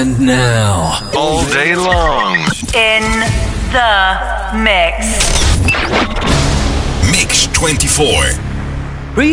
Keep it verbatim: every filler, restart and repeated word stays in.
And now, all day long, in the mix. Mix twenty-four.